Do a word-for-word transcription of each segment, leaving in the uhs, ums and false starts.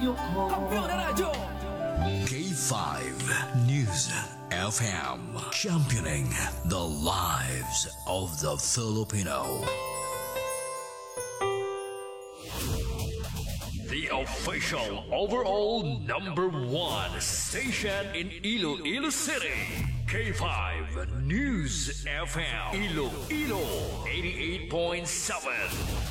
Campeón de Radyo K five News F M, championing the lives of the Filipino. The official overall number one station in Iloilo City. K five News F M, Iloilo eighty-eight point seven.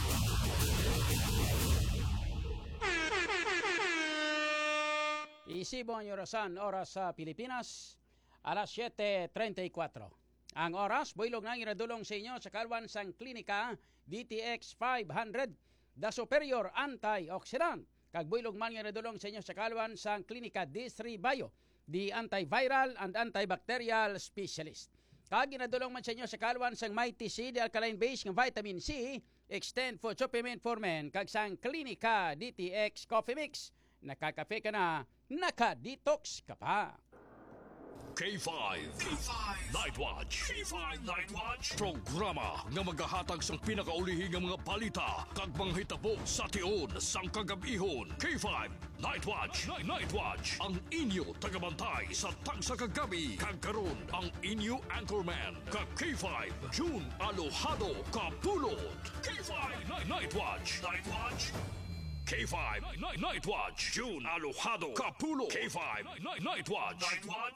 Isibo ang orasan, oras sa Pilipinas, alas siyete treinta y cuatro. Ang oras, builog nang iradulong sa inyo sa kalwan sang klinika D T X five hundred, the superior antioxidant. Kag builog man iradulong sa inyo sa kalwan sang klinika D three Bio, the antiviral and antibacterial specialist. Kag iradulong man sa inyo sa kalwan sang Mighty C, the alkaline base ng vitamin C, extend for supplement for men, kag sang klinika D T X Coffee Mix. Nakakape ka na, naka-detox ka pa. K five, K five Night Watch. K five Night Watch. Programa nga magahatag sang pinakaulihing nga mga balita kag mga hitabo sa tion sang kagabihon. K five Night Watch. Night, Night Watch. Ang inyo tagabantay sa tagsa kagabi kag karon ang inyo anchorman kag K five June Alojado Kapulot. K five Night, Night Watch. Night Watch. K five Night, Night Watch. June Alojado Capulo. K five Night, Night Watch. Night Watch.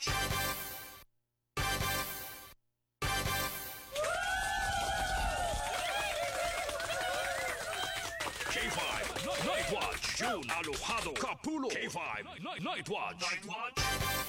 K five Night Watch. June Alojado Capulo. K five Night, Night Watch. Night Watch.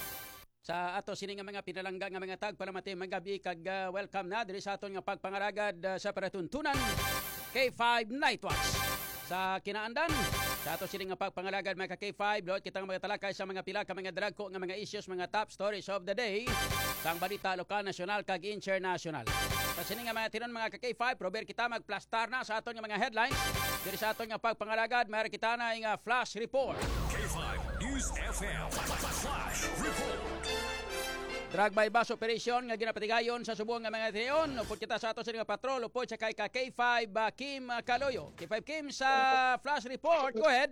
Sa ato sini nga mga pinalangga nga mga tagpalamati magabi kag uh, welcome na diri sa aton nga pagpangaragad uh, sa paratuntunan K five Night Watch. Sa kinaandan, sa ato sining nga pagpangalagad mga K five, load kitang mga talakay sa mga pila ka mga dragko nga mga issues, mga top stories of the day, sang balita lokal, nasyonal, kag international. Sa sining nga mga tinon mga K five, prober kita magplastar na sa aton nga mga headlines. Diri sa aton nga pagpangalagad, mayroon kita na nga flash report. K five News F M Flash Report. Drug by bus operation nga ginapatigayon sa subong nga mga tiyon. Upod kita sa ato sa nga patrol, upod sa kay ka K five uh, Kim Caloyo. K five Kim sa flash report. Go ahead.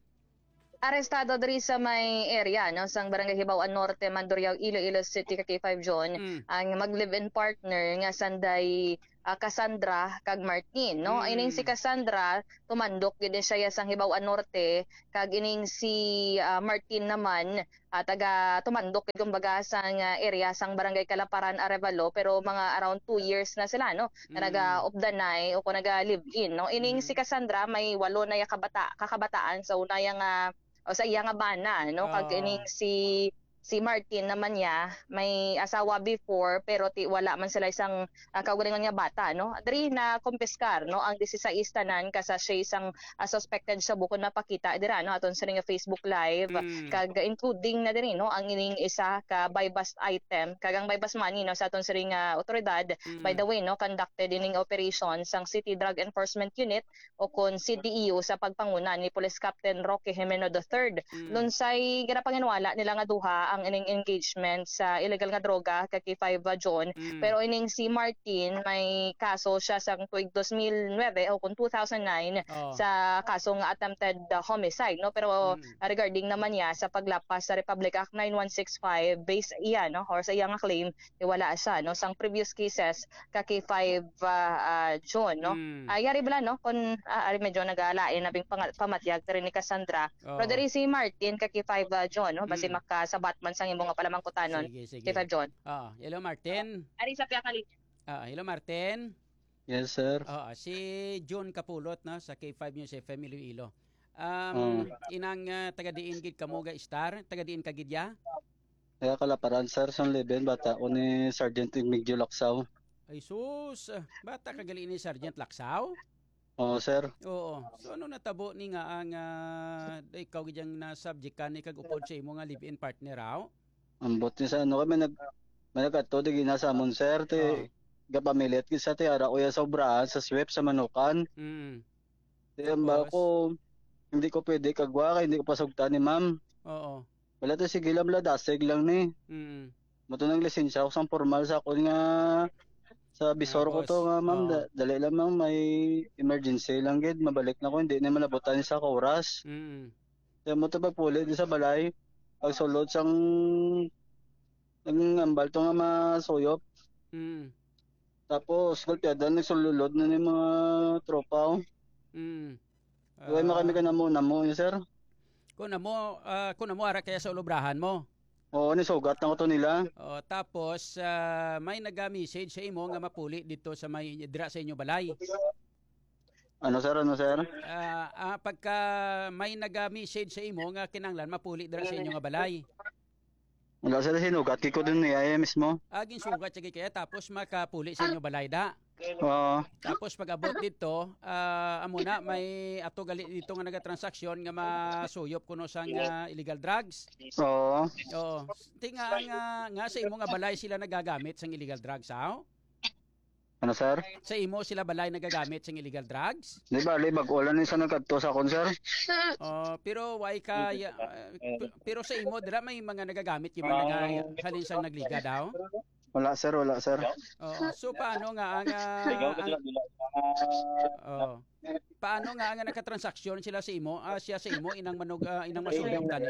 Arestado diri sa may area no sang Barangay Hibaw-an Norte, Mandurriao, Iloilo City ka K five John mm. ang mag-live-in partner nga sanday uh, Cassandra kag Martin no. Mm. Ining si Cassandra tumandok gid siya sang Hibaw-an Norte kag ining si uh, Martin naman uh, taga tumandok gid kumbaga sang uh, area sang Barangay Kalaparan, Arevalo, pero mga around two years na sila no mm. na naga-obdanay o ko naga-live-in no. Ining mm. si Cassandra may walo na ya kabata kakabataan sa una yang uh, o sa iya nga bana no. Kag ining si si Martin naman niya may asawa before pero ti wala man sila isang uh, kaugalingon nga bata no. Diri na kumpiskar no ang disisays tanan kasa siya isang uh, suspected sa bukod na pakita dira no aton sa nga Facebook live mm. kag including na diri no ang ining isa ka buy bust item kag ang buy bust money no sa aton sa nga otoridad mm. by the way no conducted ining operation sang City Drug Enforcement Unit o kon C D E U sa pagpanguna ni Police Captain Roque Jimeno the third. Mm. Lunsay ginapanginwala nila nga duha ang ining engagement sa illegal nga droga kay K five John mm. pero ining si Martin may kaso siya sa tuig two thousand nine o kung two thousand nine oh. sa kaso nga attempted uh, homicide no pero mm. uh, regarding naman niya sa paglapas sa Republic Act nine one six five based iya no or sa iya nga claim iwala siya no sang previous cases ka K five uh, uh, John no mm. uh, yari bala no kun uh, ari medyo nagalain nabing pamatyag tari ni Cassandra oh. pero diri si Martin ka K five uh, John no basi mm. makasabat man sang imong nga palamangkutanon K five John. Ah, hello Martin. Ari sa piya kali. Ah, hello Martin. Yes sir. Ah, si John Kapulot na sa K five News F M Iloilo. Um, um inang uh, taga-diin gid kamo ga star, taga-diin ka gid ya? Kaya Kalaparan sir sang leben bata ko ni Sergeant Emigdio Laksaw. Ay sus, bata ka gali ni Sergeant Laksaw? Oo, sir. Oo. So ano natabo ni nga ang uh, ikaw gidyang na subject ka ni kag upod sa imo nga live-in partner raw? Ambot ni sa ano kami nag may nagkadto di ginasamon sir ti oh. gapamilit gid sa ti ara kuya sa obrahan sa swep sa Manukan. Mm. Di ba ko hindi ko pwede kagwa kay hindi ko pasugtan ni ma'am. Oo. Wala to sige lang dasig lang ni. Mm. Moto nang lisensya ko sang formal sa ako nga sa bisor ko to nga ma'am, da, dali lang ma'am, may emergency lang gid, mabalik na ko, hindi naman nabutan sa oras. Mm. Kaya mo ito pagpuli di sa balay. Pagsulod sang naging ambal to nga masuyop. Mm. Tapos gulpiadan nagsululod na ni mga tropa. Mm. Huwag uh, kami ka na muna mo, sir. Kung na mo, uh, kung na mo ara kaya sa ulubrahan mo. Oo, ni sugat na ko to nila. Oh, tapos uh, may naga-message sa imo nga mapuli dito sa may dira sa inyo balay. Ano sir, ano sir? Uh, uh, pagka may naga-message sa imo nga kinanglan mapuli dira sa inyo nga balay. Wala sila sinugat ko dun ni ay mismo. Aging sugat sige kaya tapos makapuli sa inyo balay da. Oo. Tapos pag abot dito, uh, amo na may ato gali dito nga nagatransaksyon nga masuyop kuno sang uh, illegal drugs. Oo. Oo. Tinga nga nga sa imo nga balay sila nagagamit sang illegal drugs, ha? Ano sir? Sa imo sila balay nagagamit sang illegal drugs? Di ba, li bag-ulan ni sa nagkadto sa kon sir? Oh, pero why ka ya, uh, p- pero sa imo dira may mga nagagamit yung mga halin sang nagliga daw? Wala sir, wala sir. Oo. So paano nga ang, uh, ang oh, paano nga ang nakatransaksyon sila sa imo? Ah, siya sa imo inang manog uh, inang masuyop tani.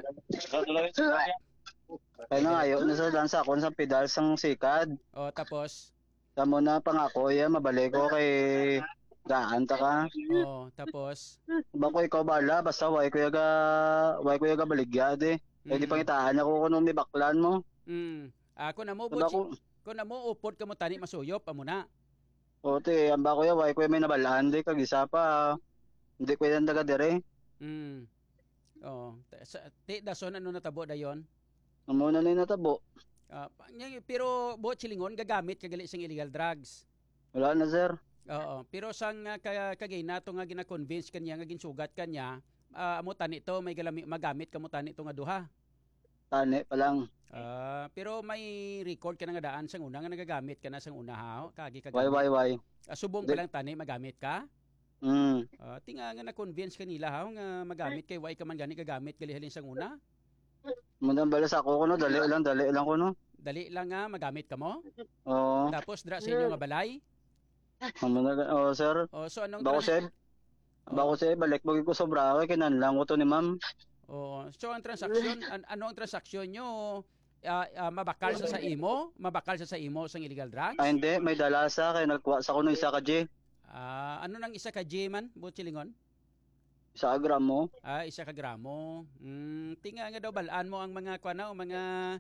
Kaya nga ayo na sa dan sa kon sa pedal sang sikad. Oh, tapos Tamo na pangako ya mabalik ko kay daan ta ka. oh, tapos Ba ko ikaw bala basta way ko yaga way ko yaga baligya de. Kaya di pangitaan ako kuno may baklan mo. mm, ako na mo Ba butsi, ko ko na mo upod ka mo tani masuyop amo na. Ote, amba ko ya way ko may nabalaan de kag isa pa. Hindi ko yan daga dire. Mm. Oh, sa ti dason ano natabo dayon? Amo na ni natabo. Uh, pero buot silingon gagamit kagali sing illegal drugs. Wala na sir. Oo, pero sang uh, kagay nato nga gina-convince kanya nga ginsugat kanya, uh, amo tani to may galami magamit kamo tani to nga duha. Tani pa lang. Uh, pero may record ka na nga daan sang una nga nagagamit ka na sang una ha, kagi kagamit. Why why why? Uh, subong pa lang tani magamit ka. Mm. Uh, tinga nga na-convince kanila ha nga magamit kay why ka man gani gagamit gali halin sang una. Muna balas ako kuno dali lang dali lang kuno. Dali lang nga magamit ka mo. Oo. Tapos dra sa inyo nga balay. Amo na oh sir. Oh, so anong Bako sir. Bako sir balik mo ko sobra kay kinan lang ko to ni ma'am. Oh, so ang transaksyon an- ano ang transaksyon nyo? Uh, uh, mabakal sa sa imo? Mabakal sa sa imo sang illegal drugs? Ay hindi, may dalasa kay nagkuha sa kuno isa ka G. Ah, ano nang isa ka J man, Butchilingon? Isa ka gram mo. Ah, isa ka gramo. Mm, tinga nga daw balaan mo ang mga kuana o mga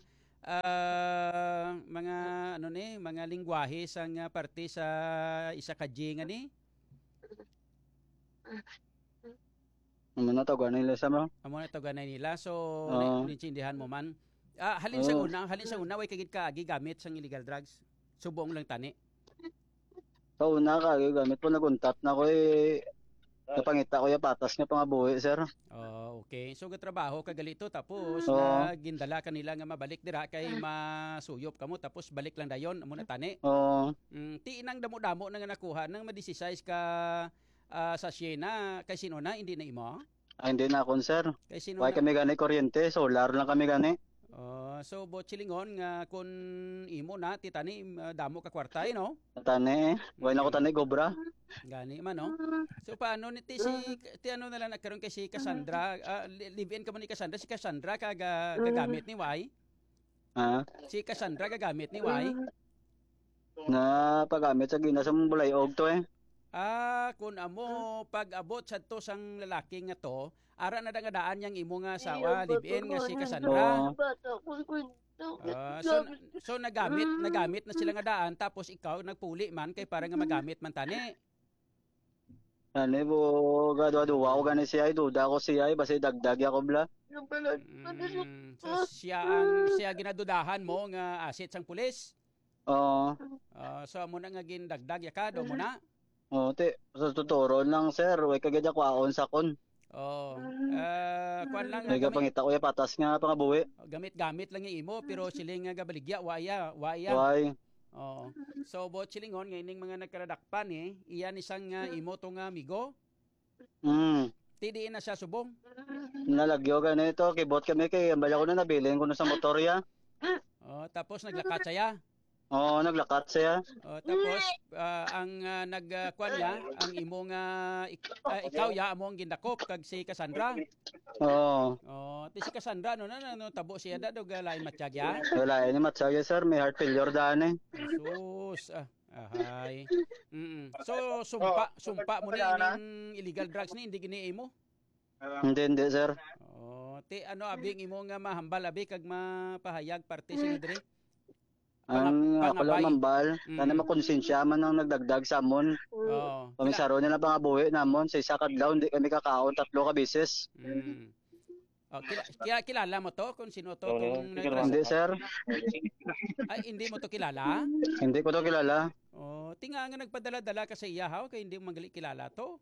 ah, mga ano ni, mga lingwahe sang uh, parte sa isa ka J nga ni. Amo na to ganin nila sa mo. Amo na taganay nila. So, Oo. niintindihan mo man. Ah, halin sa Oo. una, halin sa una way kagid ka agi gamit sang illegal drugs. Subong lang tani. Sa una ka gamit po naguntat na ko eh napangita ko ya patas nga pangabuhi sir. Oh, okay. So gatrabaho ka galito tapos Oo. na gindala kanila nga mabalik dira kay masuyop kamo tapos balik lang dayon amo na tani. Oo. Mm, ti inang damo-damo na nga nakuha nang ma-desisize ka ah, sa Siena kay sino na hindi na imo? Ay hindi na kon sir. Kay sino Why na? kami gani kuryente, solar lang kami gani. Oh, so Butchilingon nga kun imo na ti tani ah, damo ka kwarta eh, no? Tani eh. Why na ko tani gobra. Gani man no. So paano ni ti si ti ano na lang nagkaroon kay si Cassandra ah, li- live-in ka mo ni Cassandra si Cassandra kaga gagamit ni Y? Ha? Si Cassandra gagamit ni Y? Na pagamit sa gina sa bulay og to eh. Ah, kun amo pag-abot sa to sang lalaki nga to, ara na nga daan yang imo nga asawa, live-in nga si Cassandra. Oo. Ah, so so nagamit, nagamit na sila nga daan tapos ikaw nagpuli man kay para nga magamit man tani. Ani bo gado-duwa ko gani siya ay duda ko siya ay basi dagdag ako bla. Mm, so siya ang siya ginadudahan mo nga asset sang pulis. Oo. Ah, so amo na nga gindagdag yakado mo na. Oo, te, sa tuturo lang sir, way kagad ako aon sa kon. Oh, ah, kuan lang May nga gamit, kapangita ko ya patas nga pangabuhi. gamit-gamit lang yung imo pero siling nga gabaligya waya, waya. Why? Oo. So bot silingon nga ining mga nagkaradakpan eh, iyan isang uh, imo to nga amigo. Mm. Ti diin na siya subong. Nalagyo gani ito, kibot kami kay ambala ko na nabilin ko na sa motor ya. Oh, tapos naglakat siya. Oo, naglakat siya. Oh, tapos ah, ang uh, nagkuan niya, ang imong ah, ik- ah, ikaw ya amo ang gindakop kag si Cassandra. Oo. Oh, ti si Cassandra no na no, tabo siya da dog lain matiyag ya. Wala ini matsaya sir, may heart failure daan eh. Sus. Ah, ahay. Mm. So sumpa sumpa mo ni ining illegal drugs ni hindi gini mo. Hindi, hindi sir. Oh, ti ano abi ang imo nga mahambal abi kag mapahayag parte sino diri? Ang ako Pangabay. lang mambal, Mm. sana makonsensya man ang nagdagdag sa amon. Oo. Pamisaro nila pangabuhi namon sa isa kadlaw hindi kami kakaon tatlo ka beses. Mm. Oh, kila, kila, kilala mo to kung sino to tong Hindi sir, ay hindi mo to kilala? hindi ko to kilala. Oh, tinga nga nagpadala-dala ka sa iya haw kay hindi mo magali kilala to.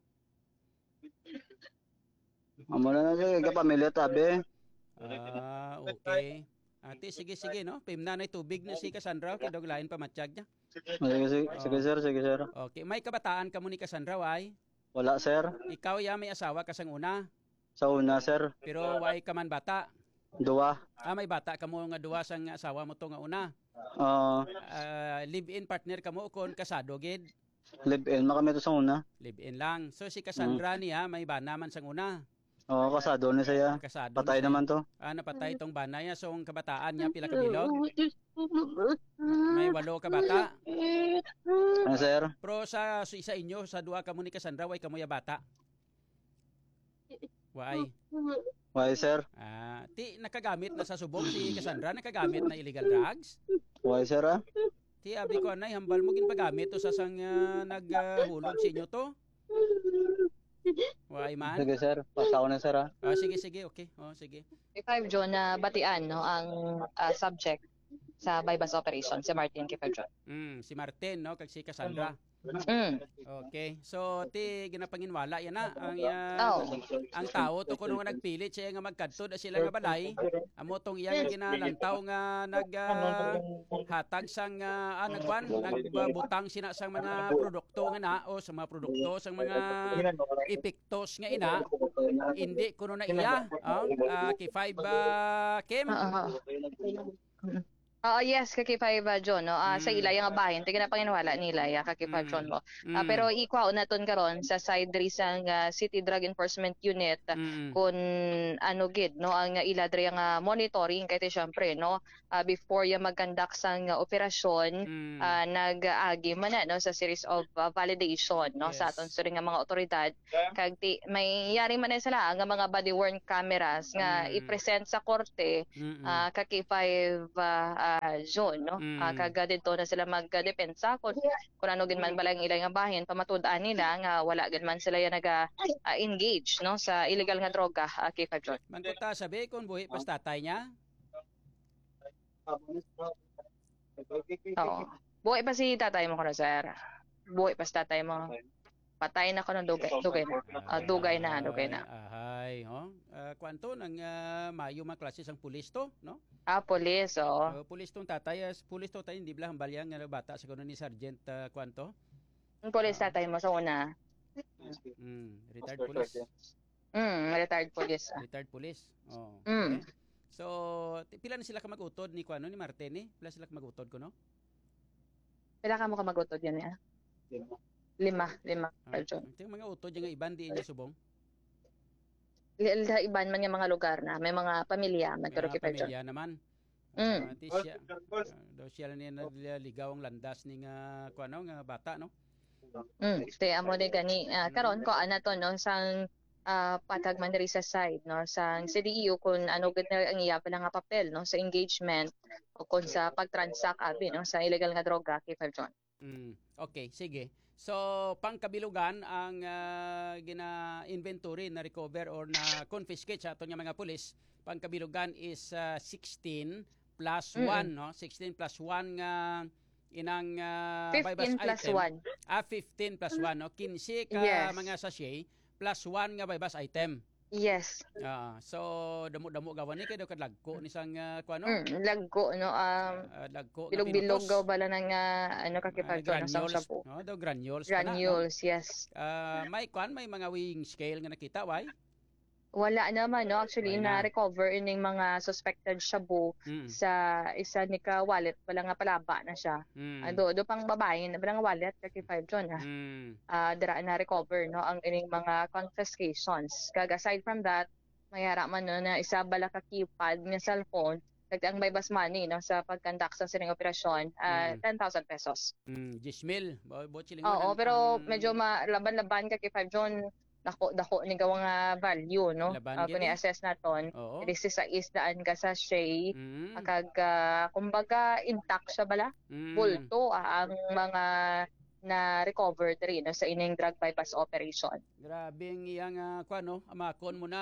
Amo na na siya, pamilya tabi. Ah, okay. Ate, sige sige no. Pim na nay tubig na si Cassandra kay dog lain pa matiyag niya. Sige, sige, sige sir, sige sir. Okay, may kabataan ka mo ni Cassandra way. Wala sir, Ikaw ya may asawa ka sang una, sa una sir, pero way ka man bata. duwa. Ah, may bata ka mo nga duwa sang asawa mo to nga una. Uh, Ah, live-in partner ka mo kon kasado gid. live in makami to sa una. Live-in lang. So si Cassandra niya may bana man sang una. Oo, kasado na siya. Kasado. Patay na siya. naman to. Ah, napatay itong bana niya. So ang kabataan niya pila ka bilog. May walo ka bata. Ano sir? Pero sa sa isa inyo sa duha ka mo ni Cassandra way kamoy bata. Why? Why sir? Ah, ti nakagamit na sa subok si Cassandra nakagamit na illegal drugs. Why sir ah? Ti abi ko anay hambal mo gin pagamit to sa sang uh, naghulog sa inyo to. Why man? Sige sir, pasaw na sir ah. Ah, sige sige okay. Oh, sige. K five John na batian no ang ah, subject sa bypass operation si Martin K five John. Mm, si Martin no kag si Cassandra. Mm. Okay. So ti ginapanginwala yan na ang uh, Oh. ang tao to kuno nga nagpilit siya nga magkadto da sila nga balay. Amo tong iya nga ginalantaw nga nag ah, hatag sang uh, ah, nagwan nagbabutang sina sang mga produkto nga na o sa mga produkto sang mga epektos nga ina hindi kuno na iya oh, ah, K five ah, Kim. Ah, ah. Oo, yes, kaki five uh, John, no? Ah, sa Mm. ilaya nga bahin, tigina panginwala nila, ya, kaki five Mm. John mo. Ah, Mm. pero ikwa naton karon sa side diri sang ah, City Drug Enforcement Unit Mm. kun ano gid no ang uh, ila diri nga monitoring kay syempre no ah, before ya mag-conduct sang ah, operasyon Mm. ah, nag-agi man na no sa series of ah, validation no sa Yes. aton suri nga mga otoridad kag ti, may yari man na sila nga mga body worn cameras nga Mm. i-present sa korte Mm. ah kaki five uh, zone no Mm. Ah, kag dito na sila magdepensa kung kung ano gid man balang ilang nga bahin pamatud-an nila nga wala gid man sila ya naga ah, engage no sa illegal nga droga uh, kay five John. Mangkuta sabi kung buhi pas tatay niya. Oo. Buhay pa si tatay mo kono sir. Buhay pa si tatay mo. Patay na kono dugay dugay na. Ah, dugay na dugay na. Ahay, oh. Uh, kwanto nang uh, mayo mga klase sang pulis to, no? Ah, police oo. Uh, pulis tong tatay, as pulis to tayo hindi bala hambalyang nga bata sa kuno ni Sergeant uh, kwanto. Ang police tatay mo sa una. Mm, retired police. Mm, retired police. ah. Retired police. Oh. Mm. Okay. So, ti- pila na sila ka magutod ni kwano ni Martin ni? Pila sila ka magutod ko no? Pila ka mo ka magutod yan ya? Lima, lima. Ah, Five John. ito yung mga utod yung iban di niya subong. Ilha iban man yung mga lugar na may mga pamilya man pero Mga kay five John. pamilya naman. Mm. Ah, ti siya, ah, daw siya lang niya naligaw ang landas ni nga kwano nga bata no? Mm, te amo de gani ah, karon ko ana to no sang ah, patag man diri sa side no sang C D E O kung ano gud na ang iya pa nga papel no sa engagement o kung sa pagtransact abi no sa illegal nga droga kay five John. Mm, okay, sige. So, pangkabilugan ang ah, gina-inventory na recover or na confiscate sa aton nga mga pulis, pangkabilugan is ah, sixteen plus Mm-mm. one, no? sixteen plus one nga inang uh, fifteen plus item. one. Ah, fifteen plus one, no? quince ka Yes. mga sachet plus one nga bypass item. Yes. Ah, so damo-damo gawan ni kay daw kadlagko ni sang uh, kuano? Mm, laggo no um Ah, lagko nga bilog-bilog pinutos. gaw bala nang ah, ano ka kay Ah, five John no sang granules, shabu. no? Daw granules pa na, no? Granules, yes. Ah, may kwan may mga weighing scale nga nakita way. Wala naman, no? Actually, Wala na. na-recover ining mga suspected shabu Mm. sa isa ni ka wallet. Wala nga palaba na siya. Mm. Ado, do pang babae na wala nga wallet, thirty-five John, ha? Mm. Ah, dira na-recover, no? Ang ining mga confiscations. Kag aside from that, mayara man no, na isa bala ka keypad nga cellphone, dagdag may bas money, no? Sa pagkandak sa sining operasyon, ah, Mm. ten thousand pesos. Mm. Gismil. Bo, bo, Oo, pero medyo malaban-laban ka kay five John. Dako dako ni gawa nga value, no? Laban Uh, gid kung eh. i-assess naton, Oo. diri sa isdaan ka sa Shay, Mm. kag ah, kumbaga intact siya bala. Mm. Bulto ah, ang mga na recover diri no sa ining drug bypass operation. Grabe ang iyang uh, kuan no, amakon mo na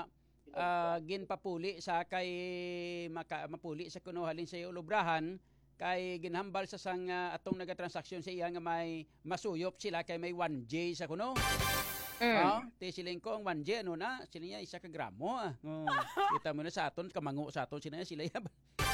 ah, ginpapuli sa kay maka, mapuli sa kuno halin sa ulubrahan kay ginhambal sa sang ah, atong nagatransaksyon sa iya nga may masuyop sila kay may one J sa kuno. Mm. Oh, ti siling ko ang one J ano na, sila niya isa ka gramo ah. Oh, kita mo na sa aton kamango sa aton sila sila ya.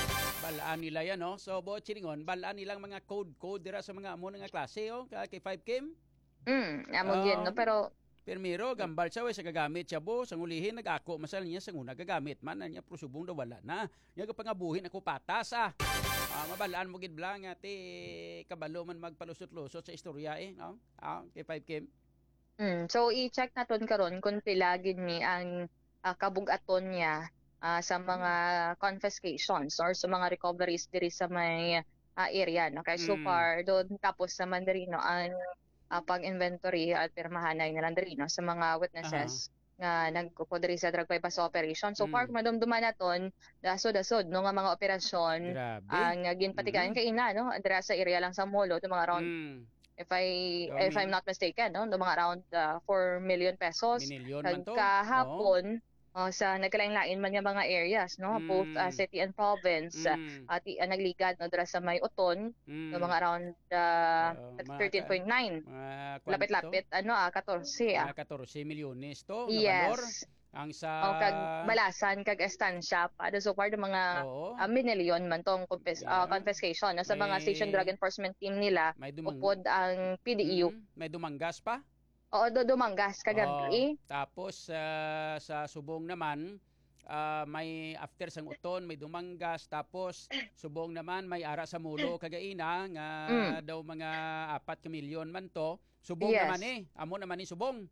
Balaan nila yan no. So bo silingon, balaan nilang mga code code dira sa mga amo nga klase oh, kay five Kim. Mm, amo Oo. gyud no pero Permiro, gambal siya, we, sa gagamit siya bo, sang ulihin, nag-ako, masal niya, sang una, gagamit man, na niya, prosubong na wala na. Niya, kapangabuhin ako patas, ah. Ah, mabalaan mo gid blang, ati, kabalo man magpalusot-lusot sa istorya, eh, no? Ah, kay five Kim. mm, so i-check naton karon kung pila gid ni ang ah, kabugaton niya ah, sa mga confiscations or sa mga recoveries diri sa may ah, area no kay so Mm. far doon tapos naman diri no ang ah, pag-inventory at pirmahanay na lang diri no sa mga witnesses nga nagkupo diri sa drug bypass operation. So far Mm. kung madumduman naton dasod-dasod no nga mga operasyon Grabe. ang uh, ginpatigayan Mm. kay ina no dira sa area lang sa Molo to mga around Mm. if I Dami. if I'm not mistaken no to mga around uh, four million pesos Minilyon man kag to. kahapon uh, sa nagkalain-lain man nga mga areas no both uh, Mm. city and province uh, Mm. at uh, nagligad no dira sa may Uton Mm. no mga around uh, Uh, mga thirteen point nine Mga kwan lapit-lapit ano ah fourteen ah Mga fourteen milyones to, na valor. yes Ang sa... o kag balasan kag estansya pa so far the mga Oo. uh, minilyon man tong confis- Yeah. uh, confiscation no, sa mga May- station drug enforcement team nila may dumang... upod ang P D E U. Mm, may dumanggas pa. Oo, do dumanggas kagabi. Oo. Tapos ah, sa subong naman ah, may after sang uton may dumanggas tapos subong naman may ara sa mulo kagaina nga Mm. daw mga apat ka milyon man to. Subong Yes. naman eh. Amo naman ni subong.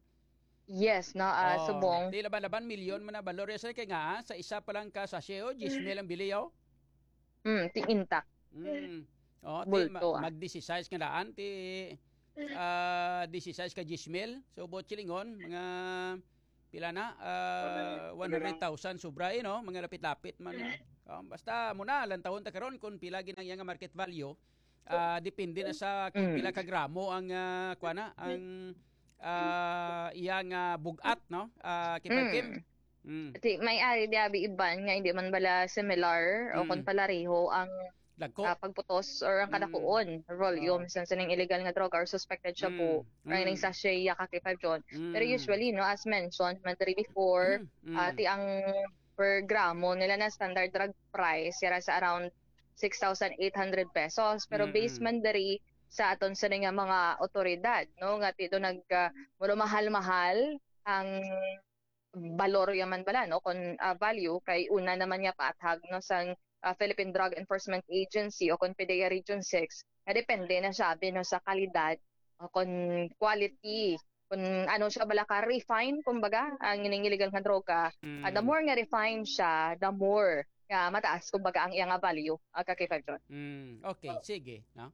Yes, no, ah, Oo. subong. Di laban-laban milyon man na valor sa kay nga ah, sa isa pa lang ka sa seo, gismil ang biliyo. Mm, ti intact. Mm. Oh, ti Bulto, ma- ah. mag-exercise nga daan ti ah exercise ka gismil. So bot silingon mga pila na ah, one hundred thousand sobra eh, no, mga lapit-lapit man. Oh, basta muna lang taon ta karon kung pila ginang yang market value. Ah, depende na sa kung Mm. pila ka gramo ang uh, kuana ang ah, iyang ah, bugat, no? Ah, kipagkim. Mm. Ti may ari di abi iban nga hindi man bala similar o Mm. kon palareho ang Lagko. ah, pagputos or ang Mm. kadakuon volume sa sining illegal nga droga or suspected siya po Mm. or ining Mm. sachet ya ka kay five John. Mm. Pero usually no as mentioned man diri before Mm. ah, ti ang per gramo nila na standard drug price yara sa around six thousand eight hundred pesos pero Mm-mm. based man diri sa aton sa nga mga otoridad no nga ti do nag uh, mahal-mahal ang balor yaman bala no kon ah, value kay una naman niya paathag no sang ah, Philippine Drug Enforcement Agency o kon PDEA Region six na depende na sabi no sa kalidad o kon quality kung ano siya bala ka refine kumbaga ang ining illegal nga droga. Mm. Ah, the more nga refined siya, the more nga mataas kumbaga ang iyang value uh, kay five John. Mm. Okay, sige, no?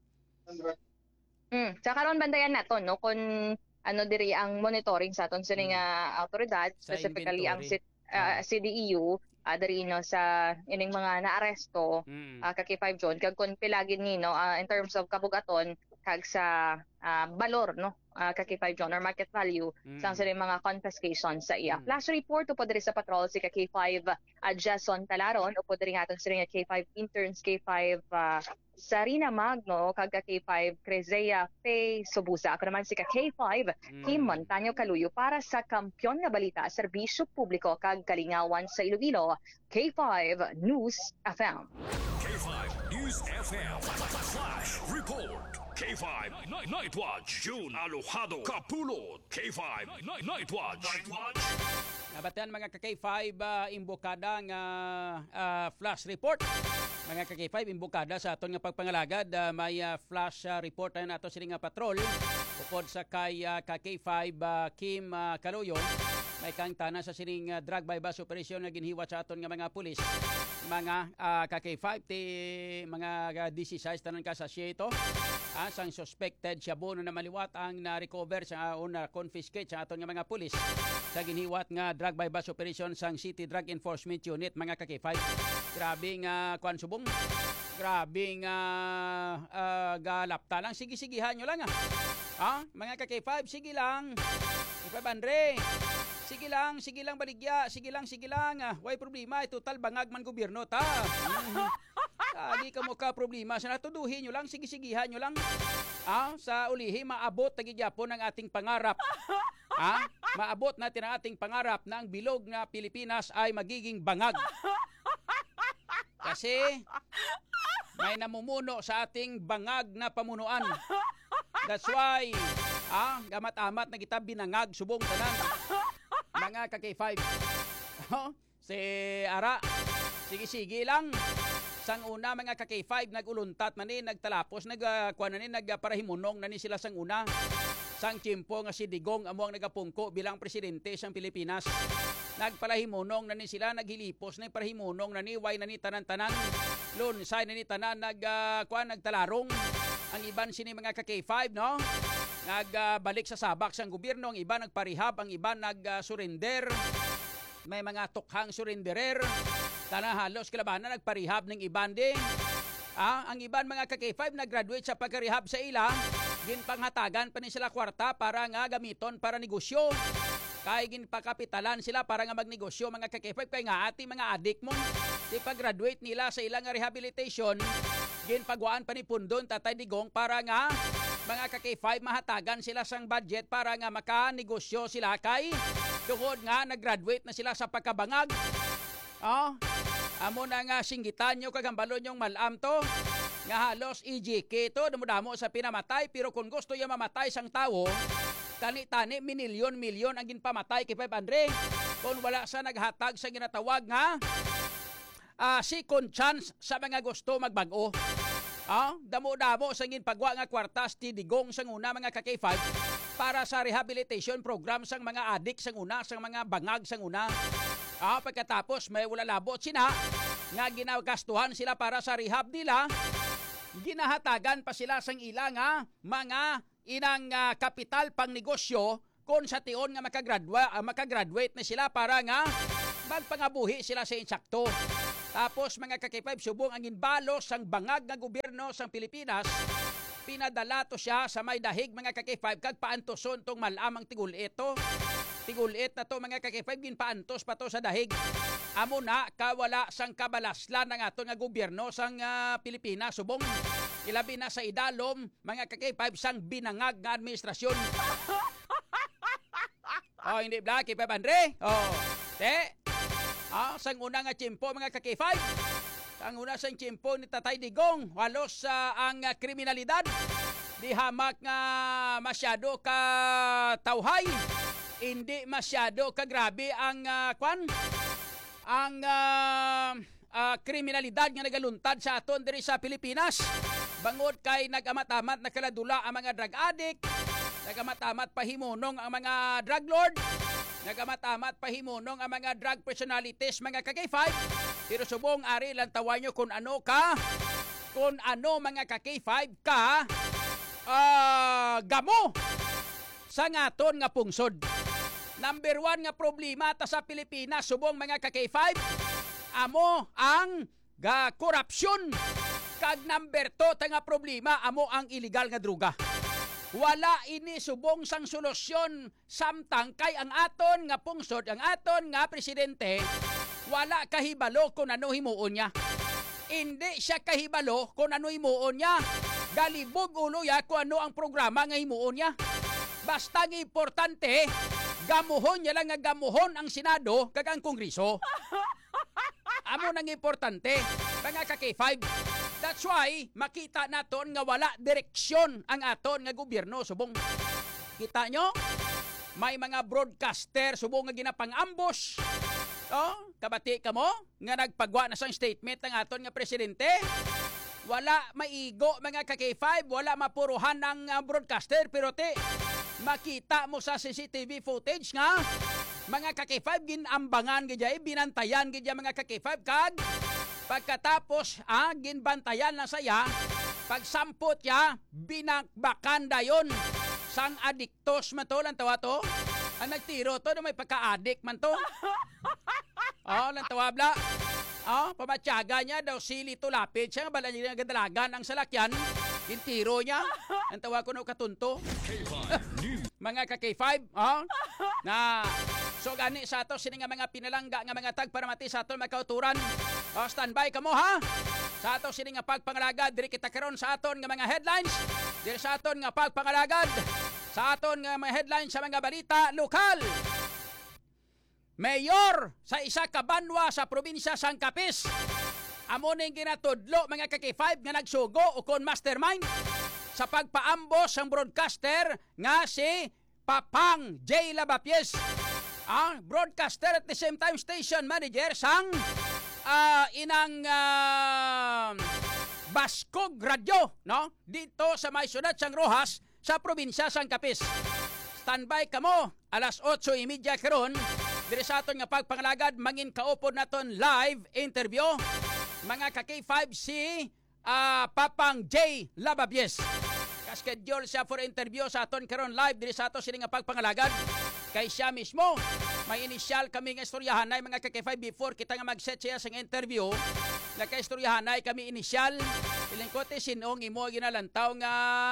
Mm. Sa karon bandayan naton no kung ano diri ang monitoring sa aton sa nga autoridad, Mm. Sa specifically ang inventory. C- ah, C D E U uh, diri no sa ining mga naaresto Mm. uh, kay five John kag kun pilagin ni no ah, in terms of kabugaton kag sa ah, balor no uh, kay five John or market value Mm. sang sa mga confiscation sa iya. Mm. Flash report po diri sa patrol si ka K five uh, Jason Talaron o po diri nga aton sa nga K five interns K five uh, Sarina Magno kag ka K five Crezea Faye Sobusa. Ako naman si ka K five Kim Mm. Montaño Caluyo para sa Kampyon nga Balita, Serbisyo Publiko kag Kalingawan sa Iloilo, K five News F M. K five News F M. Flash Report. K five Night, Night Watch. June Alojado Kapulot. K five Night, Night Watch. Night Watch. Nabatian mga ka-K five uh, imbokada nga uh, flash report. Mga ka-K five imbokada sa aton nga pagpangalagad uh, may uh, flash uh, report na nato sila nga patrol upod sa kay uh, ka-K five uh, Kim uh, Kaluyo. May kang tana sa sining uh, drug by bus operation nga ginhiwat sa aton nga mga pulis. Mga uh, ka-K five ti mga uh, D C size tanan ka sa ito. Ah, sang suspected shabu na maliwat ang na-recover sa o na-confiscate sa aton nga mga pulis sa ginhiwat nga drug by bus operation sang City Drug Enforcement Unit mga ka-K five. Grabe nga kwan subong. Grabe nga uh, galapta lang. Sige-sigihan nyo lang ah. Ah, mga ka-K five, sige lang. Ipabandre. Sige lang, sige lang baligya, sige lang, sige lang. Ah, way problema, total bangag man gobyerno ta. Agi ka mo ka problema. Sa natuduhin nyo lang, sige-sigihan nyo lang. Ah, sa ulihi, maabot tagigyapon ang ating pangarap. Ah, maabot natin ang ating pangarap na ang bilog na Pilipinas ay magiging bangag. Kasi may namumuno sa ating bangag na pamunuan. That's why, ah, gamat-amat na kita binangag subong tanan. Mga ka-K five. Oh, si Ara, sige-sige lang. Sang una mga ka-K five naguluntat man ni nagtalapos nagkuan na ni nagparahimunong na ni sila sang una. Sang tiempo nga si Digong amo ang nagapungko bilang presidente sang Pilipinas. Nagpalahimunong na ni sila naghilipos na parahimunong na ni way na ni tanan-tanan. Lunsay na ni tanan nagkuan nagtalarong. Ang iban sini mga ka-K five no. Nagbalik sa sabak sang gobyerno, ang iba nagparihab, ang iba nag-surrender. May mga tukhang surrenderer. Tana halos kalabanan nagparihab ng iban din. Ah, ang iban mga ka-K five nag-graduate sa pagkarihab sa ila. Ginpanghatagan pa ni sila kwarta para nga gamiton para negosyo. Kay ginpakapitalan sila para nga magnegosyo mga ka-K five. Kay nga ati mga adik mo. Di pag-graduate nila sa ilang rehabilitation. Ginpagwaan pa ni Pundon Tatay Digong para nga mga ka-K five mahatagan sila sang budget para nga makanegosyo sila kay tungod nga nag-graduate na sila sa pagkabangag. Oh, amo na nga singgitan nyo kagambalon yung malam to nga halos E G K to damo-damo sa pinamatay pero kung gusto yung mamatay sang tao tani-tani minilyon-milyon ang ginpamatay kay Five Andre kung wala sa naghatag sa ginatawag nga uh, second chance sa mga gusto magbago. Ah, damo-damo sa ginpagwa nga kwartas ti Digong sang una mga ka-K five para sa rehabilitation program sang mga adik sang una sang mga bangag sang una. Ah, pagkatapos may wala labot sina nga ginagastuhan sila para sa rehab nila. Ginahatagan pa sila sang ila nga mga inang uh, kapital pang negosyo kung sa tion nga makagraduate, uh, makagraduate na sila para nga magpangabuhi sila sa insakto. Tapos mga ka-K five, subong ang inbalos sang bangag nga gobyerno sang Pilipinas, pinadala to siya sa may dahig mga ka-K five kag paantoson tong malamang tigulit to. Tigulit na to mga ka-K five, ginpaantos pa to sa dahig. Amo na kawala sang kabalaslan ng ato nga gobyerno sang uh, Pilipinas, subong ilabi na sa idalom mga ka-K five sang binangag nga administrasyon. Oh, hindi bla, K five Andre? Oh, te. Ah, sang una nga tiyempo mga ka-K five. Ang una sang tiyempo ni Tatay Digong, halos uh, ang uh, kriminalidad. Di hamak nga masyado ka tawhay. Hindi masyado ka grabe ang uh, kwan. Ang uh, uh, kriminalidad nga nagaluntad sa aton diri sa Pilipinas. Bangod kay nag-amat-amat na kaladula ang mga drug addict. Nag-amat-amat pahimunong ang mga drug lord. Nagamat-amat pahimunong ang mga drug personalities mga ka-K five. Pero subong ari lang tawan nyo kung ano ka, kung ano mga ka-K five ka, uh, gamo sa ngaton nga pungsod. Number one nga problema ta sa Pilipinas, subong mga ka-K five, amo ang ga korupsyon. Kag number two ta nga problema, amo ang illegal nga druga. Wala ini subong sang solusyon samtang kay ang aton nga pungsod, ang aton nga presidente, wala kahibalo kung ano himuon niya. Hindi siya kahibalo kung ano himuon niya. Galibog ulo ya kung ano ang programa nga himuon niya. Basta nga importante, gamuhon niya lang nga gamuhon ang Senado kag ang Kongreso. Amo nang importante, mga ka-K five. That's why, makita naton nga wala direksyon ang aton nga gobyerno, subong. Kita nyo? may mga broadcaster subong nga ginapang-ambush. Oh, kabati ka mo nga nagpagwa na sang statement ng aton nga presidente. Wala maigo mga ka K five, wala mapuruhan ng uh, broadcaster pero te makita mo sa C C T V footage nga mga ka K five ginambangan gidya binantayan gidya mga ka K five kag pagkatapos ah ginbantayan na saya pagsampot ya binakbakan dayon sang adiktos man to lang tawa to ang nagtiro to na may pagka-addict man to. Oh, lang tawabla. Oh, pamatyaga niya daw sili tulapid siya bala niya gadalagan ang salakyan. Yung tiro niya. Ang tawa ko no katunto. Mga ka K five, oh, na so gani sa ato sini nga mga pinalangga nga mga tag para mati sa ato makauturan. Oh, standby ka mo ha. Sa ato sini nga pagpangalagad diri kita karon sa aton nga mga headlines. Diri sa aton nga pagpangalagad sa aton nga mga headlines sa mga balita lokal. Mayor sa isa ka banwa sa probinsya Sang Capiz. Amo ning ginatudlo mga ka K five nga nagsugo o kon mastermind sa pagpaambos sang broadcaster nga si Papang J. Lavapiés. Ang broadcaster at the same time station manager sang uh, inang uh, Baskog Radio, no? Dito sa may syudad sang Rojas sa probinsya Sang Capiz. Standby kamo alas otso y media karon diri sa aton nga pagpangalagad mangin kaupod naton live interview mga ka K five si uh, Papang J. Lavapiés. Ka-schedule siya for interview sa aton karon live diri sa aton sini nga pagpangalagad kay siya mismo may initial kami nga istoryahan ay mga ka K five before kita nga mag-set siya sa interview naka-istoryahan ay kami initial ilang kote sinong imo ginalantaw nga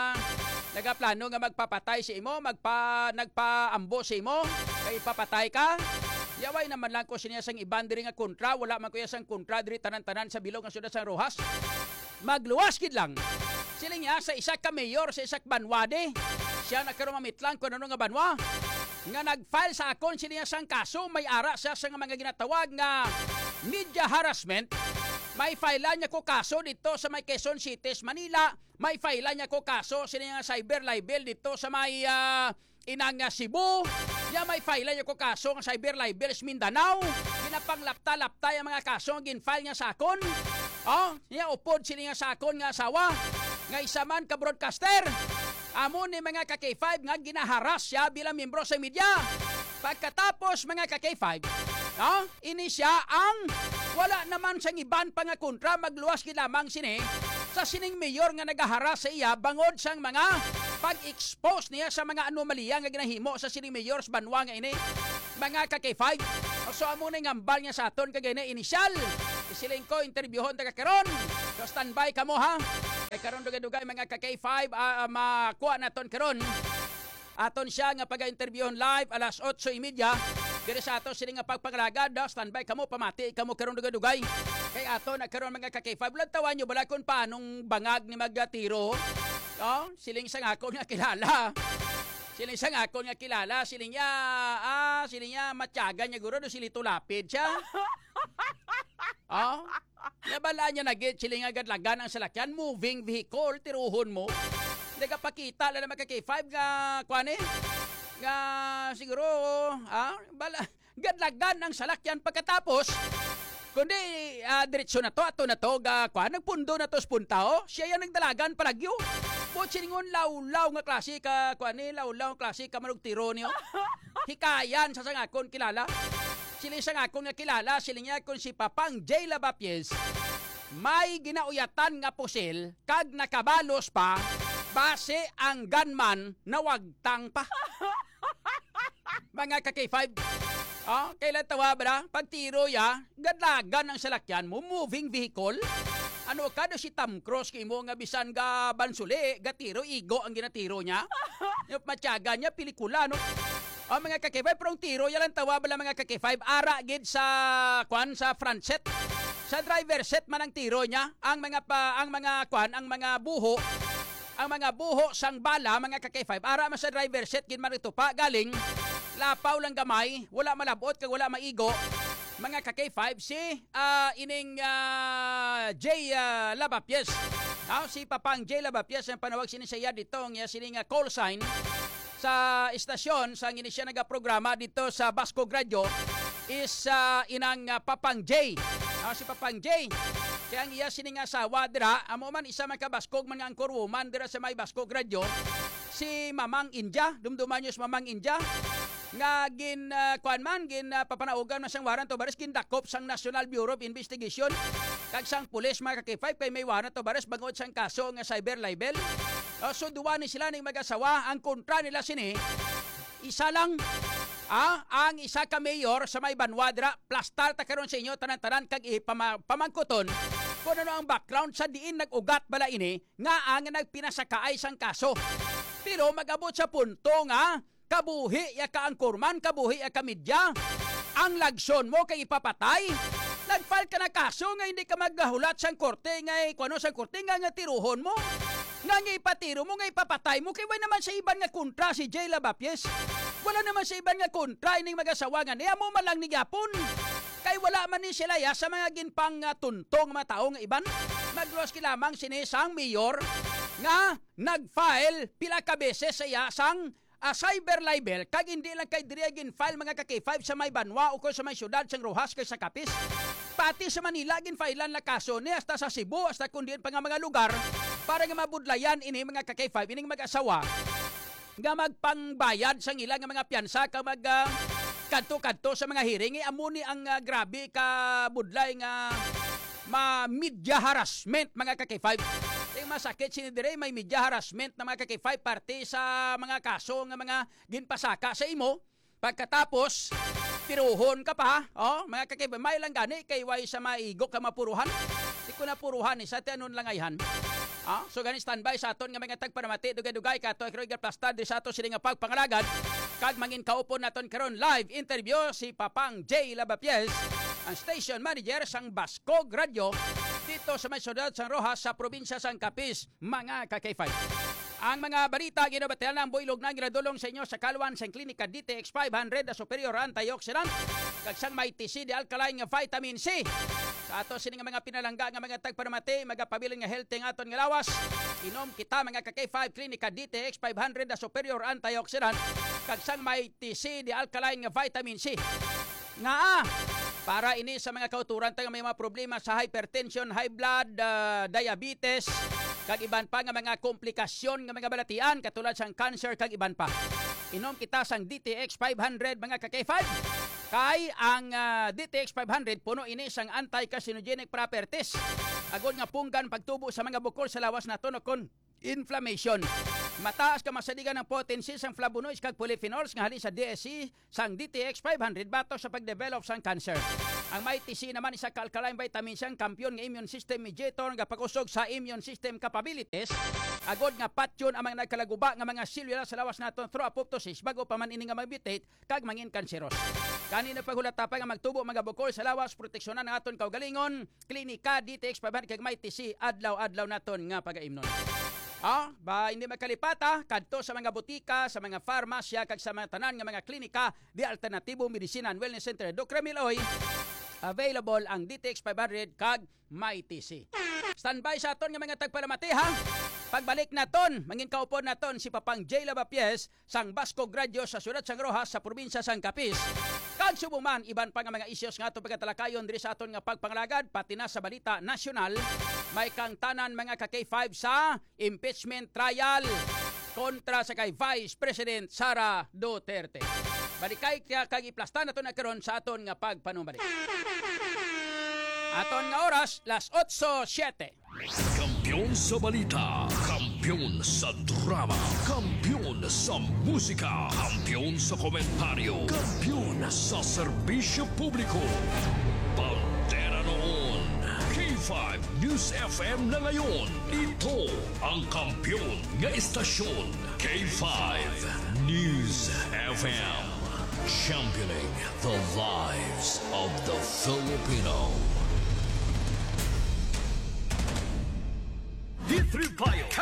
nagaplano nga magpapatay si imo, magpa nagpaambo si imo, kay papatay ka. Yaway naman lang ko siya sang iban diri nga kontra, wala man kuya sang kontra diri tanan-tanan sa bilog nga syudad sa Rojas. Magluwas gid lang. Sila niya sa isa ka mayor sa isa ka banwade. Siya nagkaroon mamitlang kung ano nga banwa. Nga nag-file sa akon sila niya sang kaso, may ara siya sa mga ginatawag nga media harassment. May file niya ko kaso dito sa may Quezon City, Manila. May file niya ko kaso sa nga cyber libel dito sa may uh, inang Cebu. Ya may file niya ko kaso ng cyber libel sa Mindanao. Ginapanglapta-lapta yung mga kaso nga gin-file niya sa akon. Oh, niya upod sila nga sa akon nga asawa. Nga isa man ka broadcaster. Amo ni mga ka K five nga ginaharas siya bilang membro sa media. Pagkatapos mga ka K five, no? Ini siya ang wala naman siyang iban pa nga kontra magluwas gid lamang sini sa sining mayor nga nagaharas sa iya bangod sang mga pag-expose niya sa mga anomalya nga ginahimo sa sining mayor sa banwa nga ini mga ka K five. So amo na ngambal niya sa aton kagay na initial. Isiling ko interviewon taga karon. So standby kamo ha. Kay karon dugay-dugay mga ka K five uh, makuha naton karon. Aton siya nga pag-interviewon live alas otso y media. Diri sa ato sila nga pagpangalagad, standby kamo, pamati kamo karon dugay-dugay. Kay ato nagkaroon mga ka K five. Lantawan nyo bala kung paanong bangag ni magatiro. Oh, siling sa ngakon nga kilala. Siling sa ngakon nga kilala. Siling niya, ah, siling niya matyaga niya guro, do sili tulapid siya. Oh, nabala niya nagit, siling agad lagan ang salakyan, moving vehicle, tiruhon mo. Nagapakita lang naman ka K five nga, kuwane? Nga siguro ah bala gadlagan ang salakyan pagkatapos kundi uh, diretso na to ato na to ga kwa nagpundo na to spuntao siya yang nagdalagan palagyo mo siningon law-law nga klase ka kwa ni law-law klase ka manug tiro niyo hikayan sa sangakon kilala sila sangakon nga kilala sila niya kun si Papang J. Lavapiés may ginauyatan nga pusil kag nakabalos pa base ang gunman na wagtang pa. Mga ka K five. Oh, kailan tawa ba na? Pagtiro ya, gadlagan ang salakyan mo, moving vehicle. Ano ka do si Tom Cruise kay mo nga bisan ga bansuli, gatiro igo ang ginatiro niya. Yung matyaga niya pelikula no. Oh, mga ka K five, pero ang tiro yan lang tawa ba lang mga ka K five, ara gid sa kwan sa front set. Sa driver set man ang tiro niya, ang mga pa ang mga kwan, ang mga buho ang mga buho sang bala mga ka K five ara man sa driver set gid man ito pa galing lapaw lang gamay wala malabot kag wala maigo mga ka K five si uh, ining uh, J. Uh, Lavapiés uh, si Papang J. Lavapiés ang panawag sini siya dito nga sini nga call sign sa istasyon sa inisya nagaprograma dito sa Bascog Radio is uh, inang uh, Papang J. Uh, si Papang J. Kaya ang iya sining asawa dira, amo man isa man ka Bascog man nga angkor woman dira sa may Bascog Radio. Si Mamang India, dumduman niyo si Mamang India nga gin uh, kuan man gin uh, papanaugan man sang warrant to baris gindakop sang National Bureau of Investigation kag sang pulis mga ka five kay may warrant to baris bangod sang kaso nga cyber libel. Uh, so duwa ni sila ning mag-asawa, ang kontra nila sini isa lang ah, ang isa ka mayor sa may Banwadra plastar ta karon sa inyo tanan-tanan kag ipamangkuton kung ano ang background sa diin nag-ugat bala ini nga ang nagpinasakaay sang kaso. Pero mag-abot sa punto nga kabuhi ya ka ang kurman, kabuhi ya ka media, ang lagsyon mo kay ipapatay. Nag-file ka na kaso nga hindi ka maghulat sang korte nga kuno sang korte nga nga tiruhon mo. Nga nga ipatiro mo nga ipapatay mo kay wala naman sa iban nga kontra si Jay Labapyes. Wala naman sa iban nga kontra ining mag-asawa nga niya mo man lang ni Gapon. Kay wala man ni sila ya sa mga ginpang uh, tuntong mga tao nga iban. Magluwas ki lamang sinisang mayor nga nag-file pila ka beses sa iya sang uh, cyber libel kag hindi lang kay diri gin-file mga ka K five sa may Banwa o ko sa may syudad sang Rojas kay sa Capiz. Pati sa Manila gin-filean la kaso ni hasta sa Cebu hasta kundi pa nga mga lugar para nga mabudlayan ini mga ka K five ining mag-asawa nga magpangbayad sang ilang nga mga piyansa kag mag uh, kadto-kadto sa mga hearing eh, amo ni ang uh, grabe ka budlay nga ma media harassment mga ka K five. Yung masakit sinidire may media harassment na mga ka K five parte sa mga kaso nga mga ginpasaka sa imo. Pagkatapos tiruhon ka pa, oh, mga ka K five may lang gani kay way sa maigok ka mapuruhan. Di ko na puruhan eh, sa tianon lang ayhan. Ah, so gani standby sa aton nga mga tagpanamati dugay-dugay ka to ikroy plastad sa ato sila nga pagpangalagad kag mangin kaupon naton karon live interview si Papang J Labapyes, ang station manager sang Bascog Radio dito sa may syudad sang Rojas sa probinsya sang Capiz, mga ka K five. Ang mga balita ginabatian ng builog na giradulong sa inyo sa Kalwan sang klinika D T X five hundred na superior antioxidant kag sang may T C D alkaline nga vitamin C. Sa ato sini nga mga pinalangga nga mga tagparamati magapabilin nga healthy nga aton nga lawas. Inom kita mga ka K five klinika D T X five hundred na superior antioxidant kag sang may T C D alkaline nga vitamin C. Nga ah, para ini sa mga kauturan nga may mga problema sa hypertension, high blood, uh, diabetes, kag iban pa nga mga komplikasyon nga mga balatian katulad sang cancer kag iban pa. Inom kita sang D T X five hundred mga ka K five. Kay ang uh, D T X five hundred puno ini sang anti-carcinogenic properties. Agod nga punggan pagtubo sa mga bukol sa lawas nato no kon inflammation. Mataas ka masadigan ng potency sang flavonoids kag polyphenols nga halin sa D S C sang D T X five hundred batok sa pagdevelop sang cancer. Ang may T C naman isa ka alkaline vitamin siyang kampiyon nga immune system mediator nga pag-usog sa immune system capabilities. Agod nga patyon ang mga nagkalaguba nga mga selula sa lawas naton through apoptosis bago pa man ini nga magmutate kag mangin kanseros. Kanina paghulata pa nga magtubo mga bukol sa lawas proteksyonan ang aton kaugalingon. Klinika D T X five hundred kag may T C adlaw-adlaw naton nga pagaimnon. Ah, ba hindi makalipata kadto sa mga butika, sa mga farmasya kag sa mga tanan nga mga klinika di alternatibo medicine and wellness center Doc Ramiloy. Available ang D T X five hundred kag may T C. Standby sa aton nga mga tagpalamati ha. Pagbalik naton, mangin kaupon naton si Papang J Labapyes sang Bascog Radio sa syudad sang Rojas sa probinsya sang Capiz. Kag subuman iban pa nga mga issues nga ato pagkatalakayon diri sa aton nga pagpangalagad pati na sa balita nasyonal. May kang tanan mga ka K five sa impeachment trial kontra sa kay Vice President Sara Duterte. Balikay kaya kag iplastan naton na karon sa aton nga pagpanumbalik. Aton nga oras las eight oh seven. Kampiyon sa balita, kampiyon sa drama, kampiyon sa musika, kampiyon sa komentaryo, kampiyon sa serbisyo publiko. Pantera noon, K five News F M na ngayon. Ito ang kampiyon nga istasyon, K five News F M. Championing the lives of the Filipino. D three Bio Health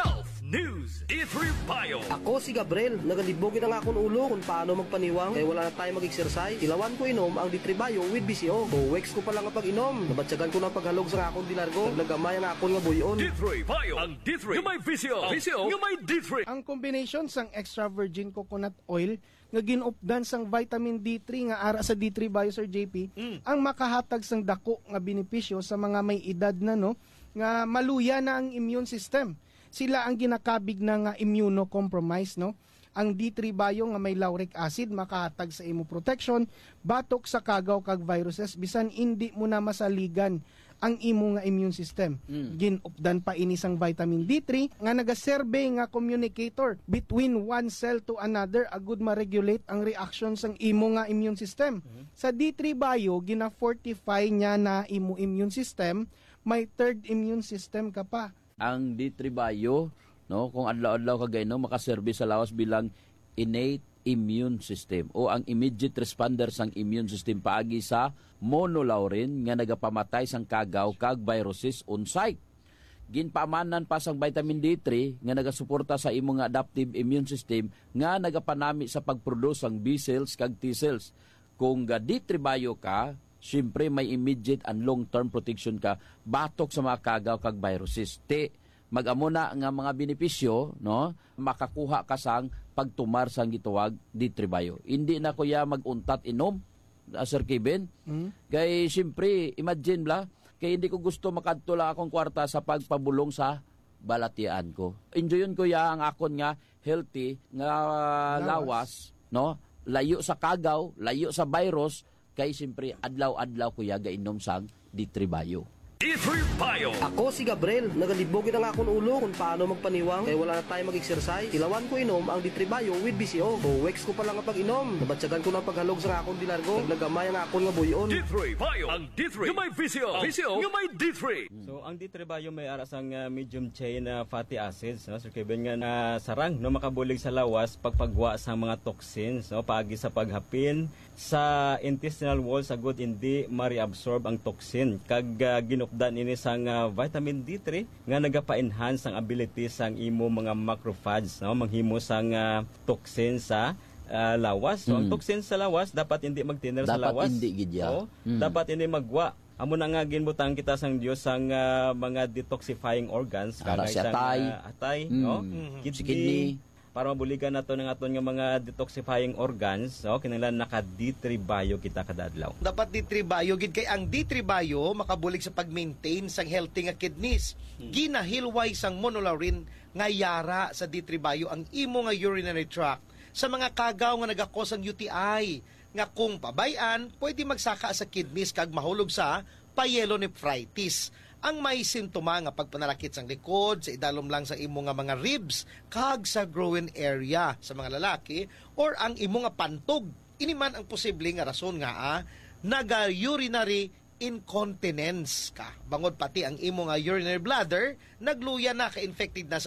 News. D three Bio. Ako si Gabriel, nagalibogin ang akong ulo kung paano magpaniwang kaya wala na tayo mag-exercise. Ilawan ko inom ang D three Bio with B C O. O weeks ko pa lang ang pag-inom. Nabatsagan ko na paghalog sa akong dilargo. Naglagamay ang akong nga buyon. D three Bio. Ang D three. Yung may V C O. V C O. Yung may D three. Ang combination sang extra virgin coconut oil nga ginupdan sang vitamin D three nga ara sa D three Bio Sir J P mm. ang makahatag sang dako nga benepisyo sa mga may edad na no nga maluya na ang immune system. Sila ang ginakabig na nga immunocompromised no. Ang D three Bio nga may lauric acid makahatag sa imo protection batok sa kagaw kag viruses bisan hindi mo na masaligan ang imo nga immune system. Mm. Ginupdan pa ini sang vitamin D three nga nagaserbe nga communicator between one cell to another agud ma-regulate ang reaction sang imo nga immune system. Mm. Sa D three Bio gina-fortify niya na imo immune system, may third immune system ka pa. Ang D three Bio, no, kung adlaw-adlaw ka gayno makaserbe sa lawas bilang innate immune system o ang immediate responder sang immune system paagi sa monolaurin nga nagapamatay sang kagaw kag viruses on site. Ginpaamanan pa sang vitamin D three nga nagasuporta sa imong nga adaptive immune system nga nagapanami sa pagproduce sang B cells kag T cells. Kung ga D three Bio ka, siyempre may immediate and long-term protection ka batok sa mga kagaw kag viruses. Te, mag-amo na nga mga benepisyo, no, makakuha ka sang pagtumar sang gituwag D three Bio. Hindi na kuya mag-untat inom, uh, Sir Kevin. Mm. Kay siyempre, imagine bla, kay hindi ko gusto makadto lang akong kwarta sa pagpabulong sa balatian ko. Enjoyin ko ya ang akon nga healthy nga lawas, lawas no? Layo sa kagaw, layo sa virus, kay siyempre adlaw-adlaw ko ya gainom sang D three Bio. D three Bio. Ako si Gabriel, nagalibogin ang akong ulo kung paano magpaniwang kaya wala na tayo mag-exercise. Ilawan ko inom ang D three Bio with B C O. O weeks ko pa lang ang pag-inom. Nabatsagan ko na paghalog sa akong dilargo. Naglagamay ang akong nga buyon. D three Bio. Ang D three. Yung may V C O. V C O. Yung may D three. So ang D three Bio may ara sang uh, medium chain uh, fatty acids, no? Sir Kevin nga na sarang no makabulig sa lawas pagpagwa sa mga toxins, no, paagi sa paghapin sa intestinal wall sa good hindi ma-reabsorb ang toxin kag uh, ginupdan ini sang uh, vitamin D three nga nagapa-enhance ang ability sang imo mga macrophages, no, manghimo sang uh, toxin sa uh, lawas. So mm. ang toxin sa lawas dapat hindi magtiner sa lawas. Dapat hindi gidya. So, mm. dapat hindi magwa. Amo na nga ginbutang kita sang Dios sang uh, mga detoxifying organs para kagay sa sang atay, uh, atay, mm. no, mm-hmm. kidney, kidney, para mabuligan nato ng aton nga mga detoxifying organs, no, kinahanglan naka D three Bio kita kada adlaw. Dapat D three Bio gid kay ang D three Bio makabulig sa pag-maintain sang healthy nga kidneys. Hmm. Ginahilway sang monolaurin nga yara sa D three Bio ang imo nga urinary tract sa mga kagaw nga nagakos ang U T I nga kung pabayan pwede magsaka sa kidneys kag mahulog sa pyelonephritis. Ang may simptoma nga pagpanalakit sang likod, sa idalom lang sa imo nga mga ribs, kag sa groin area sa mga lalaki, or ang imo nga pantog. Ini man ang posible nga rason nga ah, naga-urinary incontinence ka. Bangod pati ang imo nga urinary bladder, nagluya na ka-infected na sa